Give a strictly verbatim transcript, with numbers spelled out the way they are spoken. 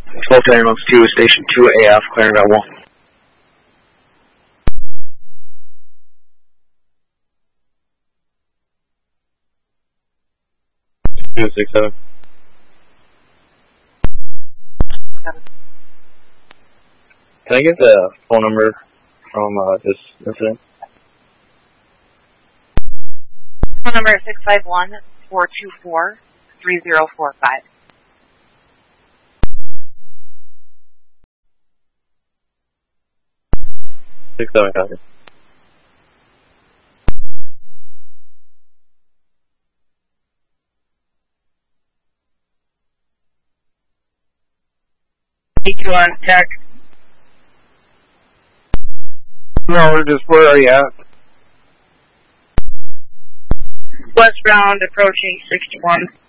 Delta Ambulance two, Station two A F, clearing that wall. two six seven. Can I get the phone number from uh, this incident? Phone number is six five one, four two four, three zero four five. six seven, copy. E two on tech. No, we're just, where are you at? Westbound approaching sixty-one.